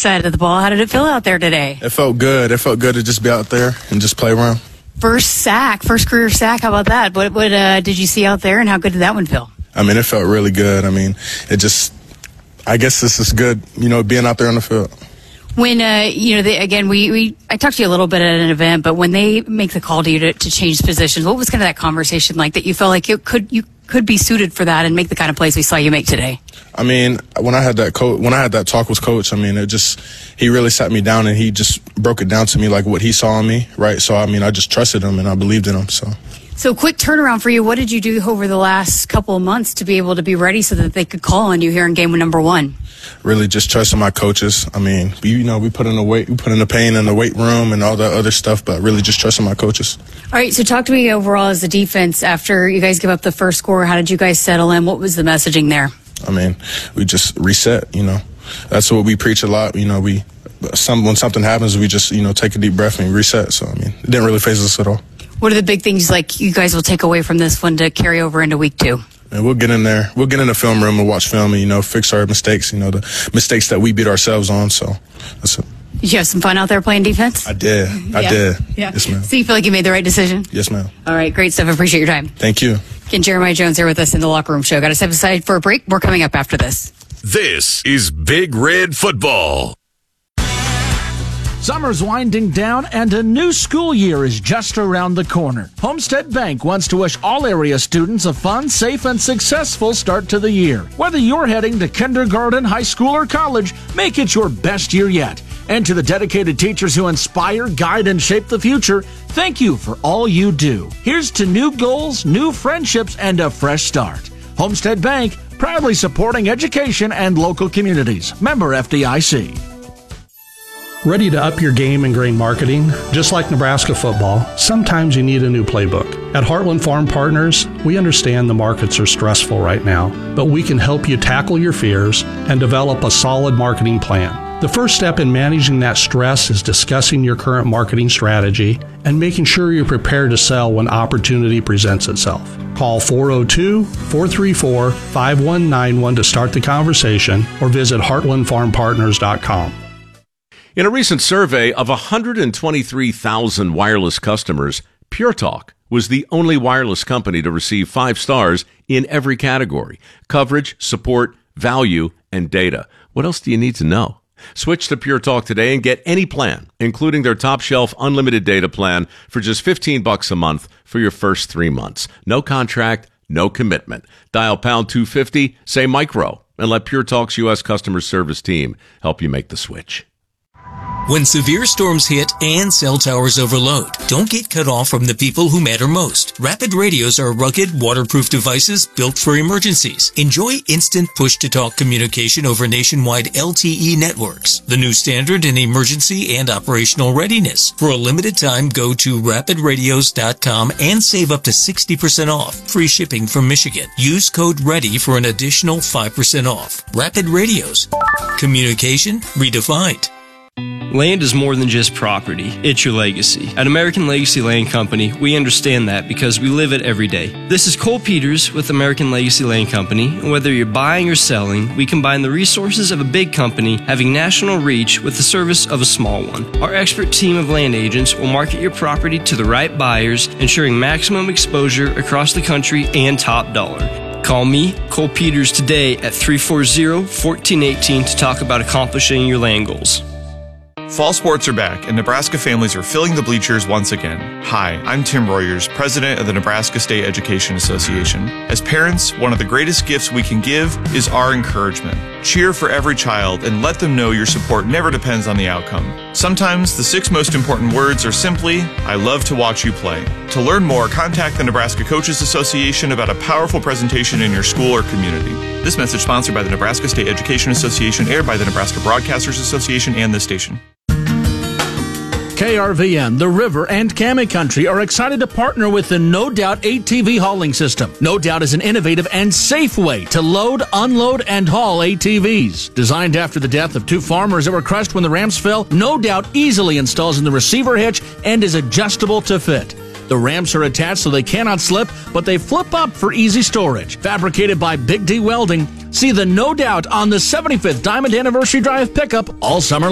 side of the ball. How did it feel out there today? It felt good. It felt good to just be out there and just play around. First career sack. How about that? What did you see out there, and how good did that one feel? I mean, it felt really good. I mean, I guess this is good, being out there on the field. When, I talked to you a little bit at an event, but when they make the call to you to change positions, what was kind of that conversation like that you felt like you could be suited for that and make the kind of plays we saw you make today? I mean, when I had that talk with Coach, I mean, he really sat me down and he just broke it down to me like what he saw in me, right? So, I mean, I just trusted him and I believed in him, So quick turnaround for you. What did you do over the last couple of months to be able to be ready so that they could call on you here in game number 1? Really just trusting my coaches. I mean, we put in the pain in the weight room and all that other stuff, but really just trusting my coaches. All right, so talk to me overall as a defense after you guys give up the first score. How did you guys settle in? What was the messaging there? I mean, we just reset, That's what we preach a lot. When something happens, we just, take a deep breath and reset. So, I mean, it didn't really faze us at all. What are the big things like you guys will take away from this one to carry over into week 2? And we'll get in there. We'll get in the film room and watch film and, fix our mistakes, the mistakes that we beat ourselves on. So that's it. Did you have some fun out there playing defense? I did. I did. Yeah. Yes, ma'am. So you feel like you made the right decision? Yes, ma'am. All right, great stuff. Appreciate your time. Thank you. Again, Jeremiah Jones here with us in the Locker Room Show. Got to step aside for a break. We're coming up after this. This is Big Red Football. Summer's winding down and a new school year is just around the corner. Homestead Bank wants to wish all area students a fun, safe, and successful start to the year. Whether you're heading to kindergarten, high school, or college, make it your best year yet. And to the dedicated teachers who inspire, guide, and shape the future, thank you for all you do. Here's to new goals, new friendships, and a fresh start. Homestead Bank, proudly supporting education and local communities. Member FDIC. Ready to up your game in grain marketing? Just like Nebraska football, sometimes you need a new playbook. At Heartland Farm Partners, we understand the markets are stressful right now, but we can help you tackle your fears and develop a solid marketing plan. The first step in managing that stress is discussing your current marketing strategy and making sure you're prepared to sell when opportunity presents itself. Call 402-434-5191 to start the conversation or visit heartlandfarmpartners.com. In a recent survey of 123,000 wireless customers, Pure Talk was the only wireless company to receive 5 stars in every category: coverage, support, value, and data. What else do you need to know? Switch to Pure Talk today and get any plan, including their top shelf unlimited data plan for just $15 a month for your first 3 months. No contract, no commitment. Dial pound 250, say micro, and let Pure Talk's U.S. customer service team help you make the switch. When severe storms hit and cell towers overload, don't get cut off from the people who matter most. Rapid radios are rugged, waterproof devices built for emergencies. Enjoy instant push-to-talk communication over nationwide LTE networks, the new standard in emergency and operational readiness. For a limited time, go to rapidradios.com and save up to 60% off. Free shipping from Michigan. Use code READY for an additional 5% off. Rapid Radios. Communication redefined. Land is more than just property, it's your legacy. At American Legacy Land Company, we understand that because we live it every day. This is Cole Peters with American Legacy Land Company, and whether you're buying or selling, we combine the resources of a big company having national reach with the service of a small one. Our expert team of land agents will market your property to the right buyers, ensuring maximum exposure across the country and top dollar. Call me, Cole Peters, today at 340-1418 to talk about accomplishing your land goals. Fall sports are back, and Nebraska families are filling the bleachers once again. Hi, I'm Tim Royers, president of the Nebraska State Education Association. As parents, one of the greatest gifts we can give is our encouragement. Cheer for every child and let them know your support never depends on the outcome. Sometimes the 6 most important words are simply, I love to watch you play. To learn more, contact the Nebraska Coaches Association about a powerful presentation in your school or community. This message sponsored by the Nebraska State Education Association, aired by the Nebraska Broadcasters Association and this station. KRVN, The River, and Cammie Country are excited to partner with the No Doubt ATV hauling system. No Doubt is an innovative and safe way to load, unload, and haul ATVs. Designed after the death of 2 farmers that were crushed when the ramps fell, No Doubt easily installs in the receiver hitch and is adjustable to fit. The ramps are attached so they cannot slip, but they flip up for easy storage. Fabricated by Big D Welding, see the No Doubt on the 75th Diamond Anniversary Drive pickup all summer